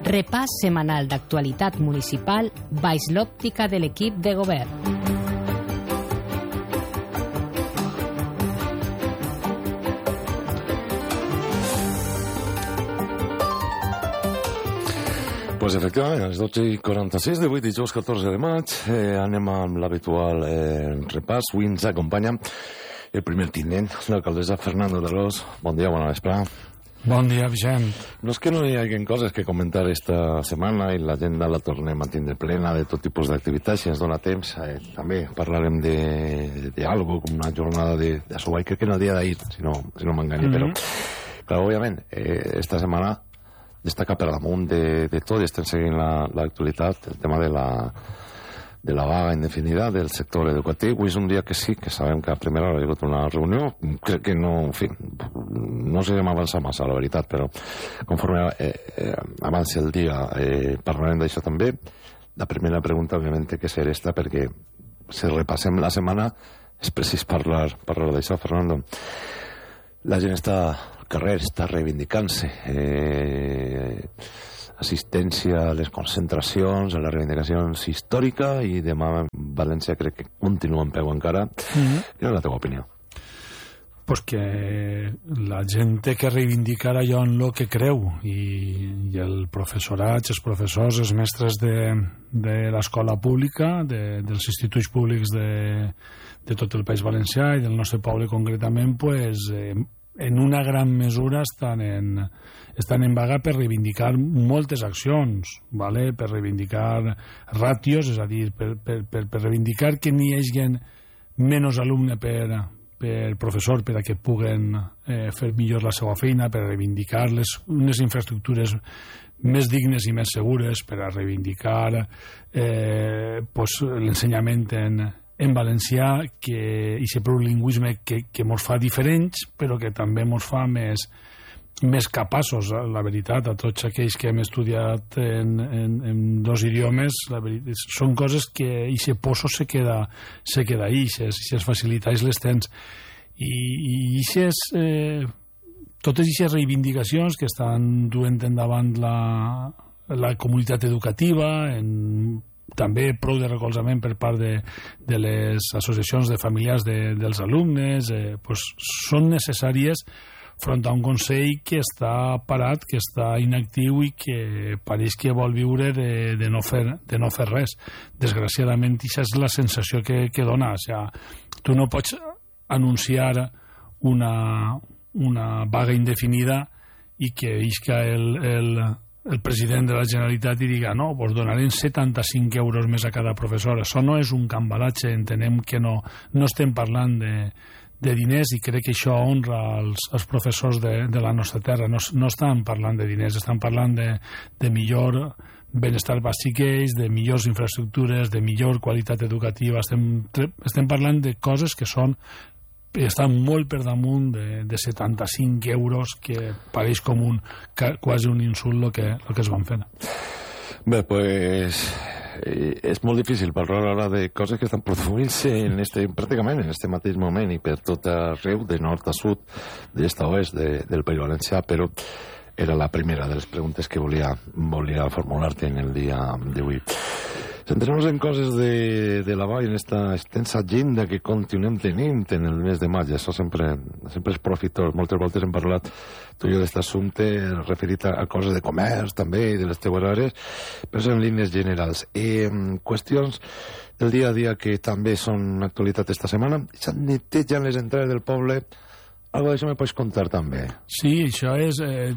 repàs setmanal d'actualitat municipal baix l'òptica de l'equip de govern. Pues efectivament, a les 12:46 d'avui, dijous 14 de maig, anem amb l'habitual repàs. Avui ens acompanya el primer tinent, l'alcaldessa Fernando de Ros. Bon dia, bona vesprada. Bon dia, Vicent. No és que no hi hagi coses que comentar esta setmana i l'agenda la tornem a tindre plena de tot tipus d'activitats, si ens dona temps. També parlarem d'algo, com una jornada de Subay, crec que en el dia d'ahir, si no m'enganyi, però, clar, òbviament, esta setmana destaca per damunt de tot, i estem seguint l'actualitat, el tema de la vaga indefinida del sector educatiu. Avui és un dia que sí, que sabem que a primera hora hi ha hagut una reunió, crec que no, en fi, no sé si hem avançat massa, la veritat, però conforme avanci el dia parlarem d'això també. La primera pregunta, òbviament, té que ser esta, perquè si repassem la setmana és precís parlar d'això, Fernando. La gent està al carrer, està reivindicant-se, assistència a les concentracions, a les reivindicacions històriques, i demà a València crec que continua en peu encara. Quina és la teva opinió? Pues que la gent té que reivindicar allò en lo que creu, i el professorat, els professors, els mestres de l'escola pública, dels instituts públics de tot el País Valencià i del nostre poble concretament, pues, en una gran mesura estan en vaga per reivindicar moltes accions, ¿vale? Per reivindicar ràtios, és a dir, per reivindicar que n'hi hagi menys alumne per professor, per a que puguen fer millor la seva feina, per reivindicar unes infraestructures més dignes i més segures, per a reivindicar l'ensenyament en valencià, i aquest plurilingüisme que mos fa diferents, però que també mos fa més capaços, la veritat, a tots aquells que hem estudiat en dos idiomes. Són coses que aquest pozo se queda ahí, aquestes facilitats les tens, i totes aquestes reivindicacions que estan duent endavant la comunitat educativa, també prou de recolzament per part de les associacions de familiars dels alumnes, són necessàries front a un Consell que està parat, que està inactiu i que pareix que vol viure de no fer res. Desgraciadament, aquesta és la sensació que dona. O sigui, tu no pots anunciar una vaga indefinida i que isca el president de la Generalitat i diga no, doncs donarem 75 euros més a cada professor. Això no és un cambalatge, entenem que no estem parlant de diners, i crec que això honra els professors de la nostra terra. No estan parlant de diners, estan parlant de millor benestar bàsic, de millors infraestructures, de millor qualitat educativa. Estem parlant de coses que estan molt per damunt de 75 euros, que pareix com quasi un insult el que es van fent. Bé, pues és molt difícil parlar ara de coses que estan produint-se pràcticament en este mateix moment i per tot arreu, de nord a sud, d'est a oest del País Valencià, però era la primera de les preguntes que volia formular-te en el dia d'avui. Centrem-nos en coses de la vall, en esta extensa agenda que continuem tenint en el mes de maig. Això sempre és profitós. Moltes voltes hem parlat tu i jo d'aquest assumpte referit a coses de comerç també i de les teues àrees, però en línies generals. Qüestions del dia a dia que també són actualitat esta setmana. Se'n netegen les entrades del poble. Algo d'això me pots contar també? Sí, això és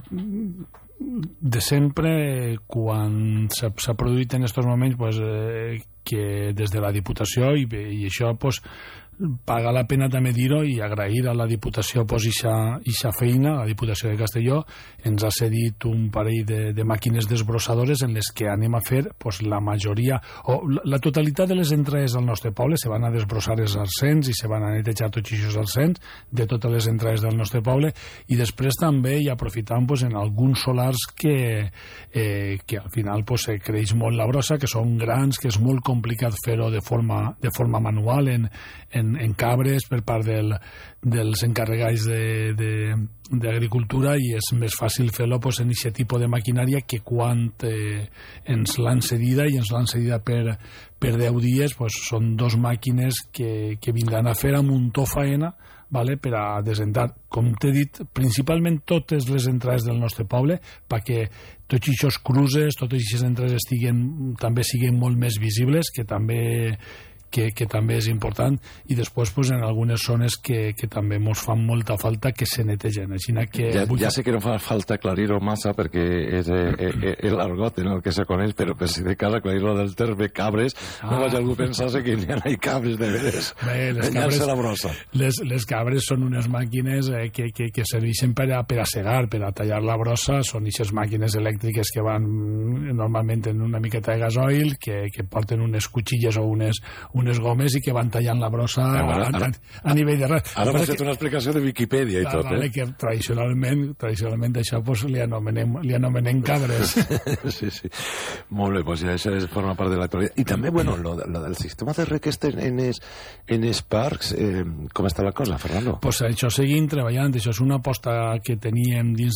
de sempre, quan s'ha produït en aquests moments que des de la Diputació, i això paga la pena també dir-ho i agrair a la Diputació ixa feina. La Diputació de Castelló ens ha cedit un parell de màquines desbrossadores en les que anem a fer la majoria o la totalitat de les entrades al nostre poble. Se van a desbrossar els arsens i se van a netejar tots aquests arsens de totes les entrades del nostre poble, i després també hi aprofitam en alguns solars que al final creix molt la brossa, que són grans, que és molt complicat fer-ho de forma manual en en cabres per part dels encarregats d'agricultura, i és més fàcil fer-lo en aquest tipus de maquinària que quan ens l'han cedida, i ens l'han cedida per 10 dies. Són 2 màquines que vindran a fer a muntó faena, vale, per a desentar, com t'he dit, principalment totes les entrades del nostre poble, perquè tots aquests cruces, totes aquestes entrades també siguin molt més visibles, que també és important, i després en algunes zones que també ens fan molta falta que se netegen. Ja sé que no fa falta aclarir-ho massa perquè és l'argot en el que se coneix, però per si de cas aclarir-ho del terme cabres, no vaig algú pensar-se que n'hi ha cabres de veres. Enllar-se la brossa. Les cabres són unes màquines que serveixen per a segar, per a tallar la brossa. Són aquestes màquines elèctriques que van normalment en una miqueta de gasoil, que porten unes cuchilles o unes gomes i que van tallant la brossa a nivell de res. Ara m'has fet una explicació de Viquipèdia i tot, vale, que tradicionalment això li anomenem cabres. Sí. Molt bé, ja això forma part de l'actualitat. I també, lo del sistema de rec en els parcs, com està la cosa, Fernando? Això seguim treballant, això és una aposta que teníem dins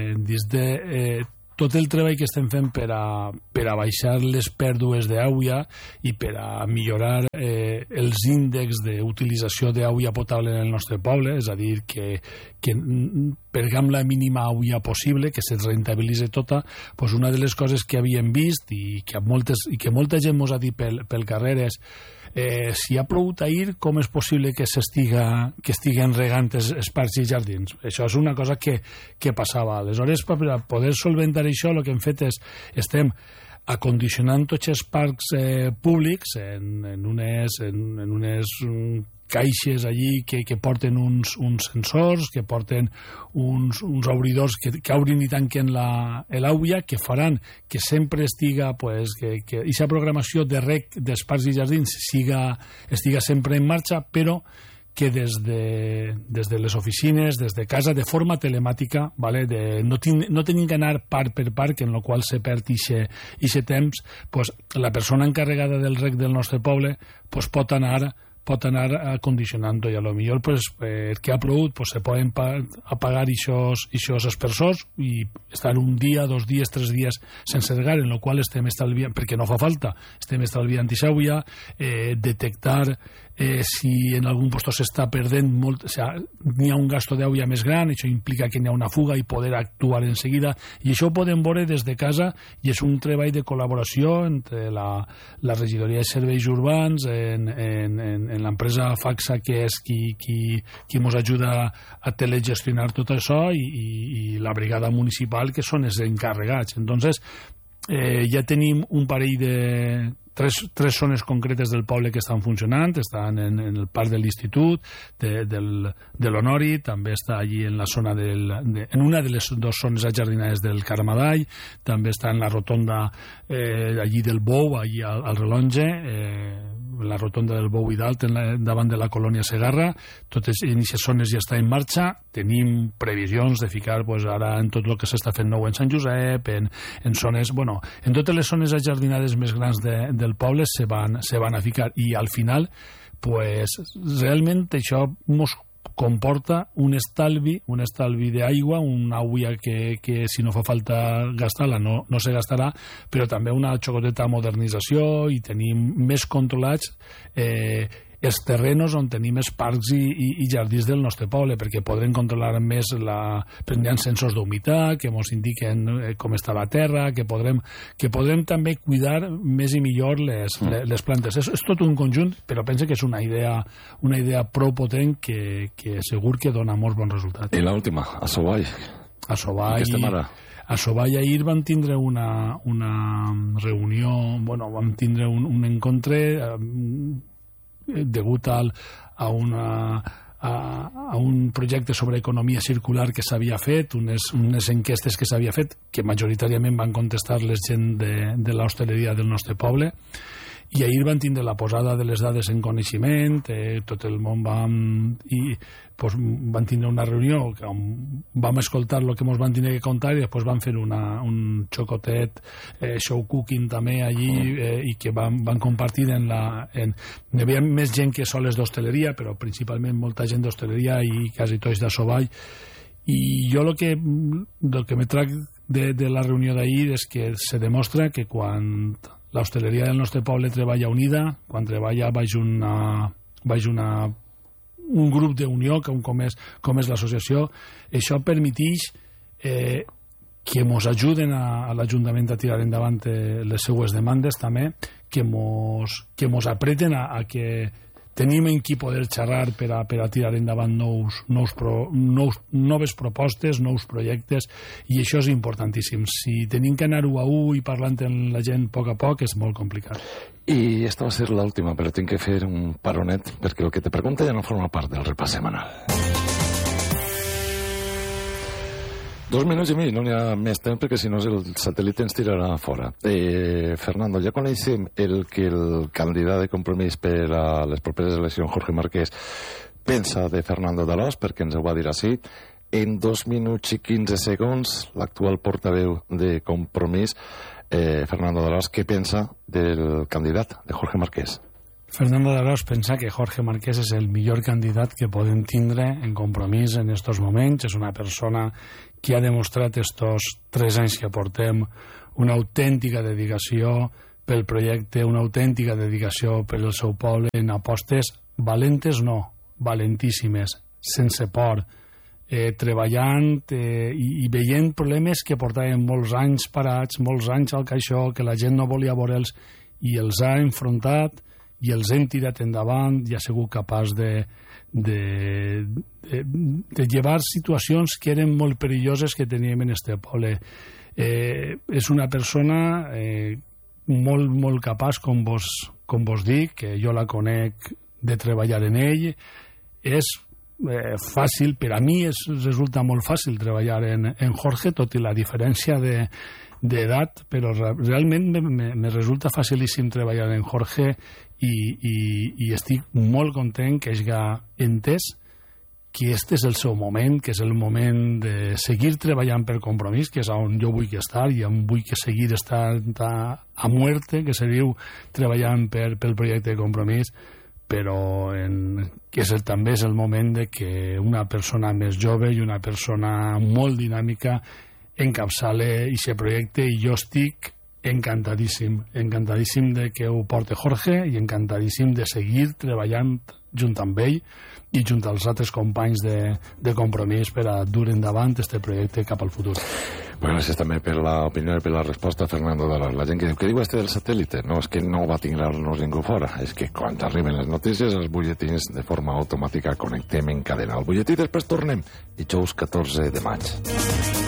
de tot el treball que estem fent per a baixar les pèrdues d'aigua i per a millorar els índexs d'utilització d'aigua potable en el nostre poble, és a dir, que pergam la mínima aigua possible, que se rentabilitzi tota. Una de les coses que havíem vist i que molta gent ens ha dit pel carrer és si ha plogut ahir, com és possible que estiguen regant els parcs i jardins? Això és una cosa que passava. Aleshores, per a poder solventar això, el que hem fet és estem acondicionant tots els parcs públics en unes caixes allí que porten uns sensors, que porten uns obridors que obrin i tanquen l'aigua, que faran que sempre estiga, que aquesta programació de rec dels parcs i jardins estiga sempre en marxa, però que des de les oficines, des de casa, de forma telemàtica, vale, no tenim que anar parc per parc, en el qual se perd aquest temps, la persona encarregada del rec del nostre poble pot anar acondicionant-ho, i a lo millor que ha plogut se poden apagar aquests aspersors i estar un dia, 2 dies, 3 dies sense regar, en el qual estem estalviant, perquè no fa falta, estem estalviant aquesta aigua, detectar si en algun lloc s'està perdent molt, n'hi ha un gasto d'aigua més gran, això implica que n'hi ha una fuga i poder actuar en seguida, i això ho podem veure des de casa, i és un treball de col·laboració entre la regidoria de serveis urbans, en l'empresa Faxa, que és qui ens ajuda a telegestionar tot això, i la brigada municipal, que són els encarregats. Entonces, ja tenim un parell de tres zones concretes del poble que estan funcionant. Estan en el parc de l'Institut, de l'Honori, també està allí en la zona en una de les 2 zones ajardinades del Carmadall, també està en la rotonda allí del Bou, allí al Relonge, la rotonda del Bou i dalt, davant de la colònia Segarra. Totes aquestes zones ja estan en marxa. Tenim previsions de ficar ara en tot el que s'està fent nou en Sant Josep, en zones, en totes les zones ajardinades més grans del poble se van a ficar, i al final realment això ens comporta un estalvi d'aigua, una aigua que si no fa falta gastar-la no se gastarà, però també una xocoteta modernització, i tenim més controlats els terrenos on tenim els parcs i jardins del nostre poble, perquè podrem controlar més prendran sensors d'humitat que ens indiquen com està la terra, que podrem també cuidar més i millor les plantes. És tot un conjunt, però penso que és una idea prou potent que segur que dona molts bons resultats. I l'última, a Soball. A Soball ahir vam tindre una reunió, vam tindre un encontre degut a un projecte sobre economia circular que s'havia fet, unes enquestes que s'havia fet, que majoritàriament van contestar les gent de l'hostaleria del nostre poble, I ahir van tindre la posada de les dades en coneixement, tot el món van tindre una reunió on vam escoltar el que ens van tindre que contar i després van fer un xocotet show cooking també allí i que van compartir hi havia més gent que soles d'hostaleria, però principalment molta gent d'hostaleria i quasi tots de Sovall. I jo el que me trac de la reunió d'ahir és que se demostra que quan l'hostaleria del nostre poble treballa unida, quan treballa baix un grup d'unió com és l'associació, això permeteix que ens ajuden a l'Ajuntament a tirar endavant les seues demandes també, que ens apreten a que tenim en qui poder xerrar per a tirar endavant noves propostes, nous projectes, i això és importantíssim. Si tenim que anar a i parlant amb la gent a poc és molt complicat. I esta va ser l'última, però tinc que fer un paronet perquè el que te pregunta ja no forma part del repàs setmanal. 2 minuts i mig, no n'hi ha més temps perquè si no el satèl·lit ens tirarà fora. Fernando, ja coneixem el que el candidat de Compromís per a les properes eleccions, Jorge Marquès, pensa de Fernando d'Alòs, perquè ens ho va dir així. En 2 minuts i 15 segons, l'actual portaveu de Compromís, Fernando d'Alòs, què pensa del candidat, de Jorge Marquès? Fernando d'Alòs pensa que Jorge Marquès és el millor candidat que podem tindre en Compromís en estos moments. És una persona que ha demostrat estos 3 anys que portem una autèntica dedicació pel projecte, una autèntica dedicació per al seu poble en apostes valentes, no, valentíssimes, sense por, treballant i veient problemes que portaven molts anys parats, molts anys al caixó, que la gent no volia veure'ls, i els ha enfrontat i els hem tirat endavant i ha sigut capaç de llevar situacions que eren molt perilloses que teníem en este poble. És una persona molt, molt capaç, com vos dic, que jo la conec de treballar en ell. És fàcil, per a mi resulta molt fàcil treballar en Jorge, tot i la diferència d'edat, però realment me resulta facilíssim treballar en Jorge i estic molt content que hagi entès que este és el seu moment, que és el moment de seguir treballant per Compromís, que és on jo vull estar i on vull seguir estant a muerte, que se diu, treballant pel projecte de Compromís, però que també és el moment de que una persona més jove i una persona molt dinàmica encapçale aquest projecte, i jo estic encantadíssim de que ho porti Jorge i encantadíssim de seguir treballant junt amb ell i junt als altres companys de Compromís per a dur endavant este projecte cap al futur. Bueno, gràcies també per l'opinió i per la resposta, Fernando d'Alòs. La gent que diu, què diu este del satèl·lit? No, és que no va tindre-nos ningú fora. És que quan arriben les notícies, els butlletins de forma automàtica connectem en cadena. El butlletí després tornem, dijous 14 de maig.